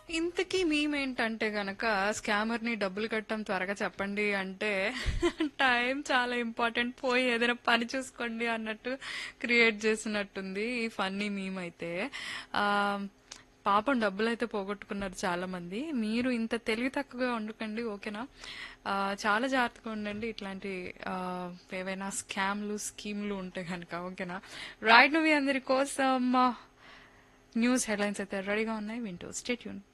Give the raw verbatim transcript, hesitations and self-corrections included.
ఇంతకీ మేమేంటంటే గనక స్కామర్ ని డబ్బులు కట్టడం త్వరగా చెప్పండి అంటే టైం చాలా ఇంపార్టెంట్, పోయి ఏదైనా పని చూసుకోండి అన్నట్టు క్రియేట్ చేసినట్టుంది ఈ ఫన్నీ మీమ్ అయితే. ఆ, పాపం డబ్బులు అయితే పోగొట్టుకున్నారు చాలా మంది. మీరు ఇంత తెలివి తక్కువగా ఉండకండి, ఓకేనా? ఆ, చాలా జాగ్రత్తగా ఉండండి ఇట్లాంటి ఆ, ఏవైనా స్కామ్లు స్కీమ్లు ఉంటే కనుక, ఓకేనా? రైట్, నువ్వు అందరి కోసం న్యూస్ హెడ్లైన్స్ అయితే రెడీగా ఉన్నాయి, వింటూ స్టే ట్యూన్.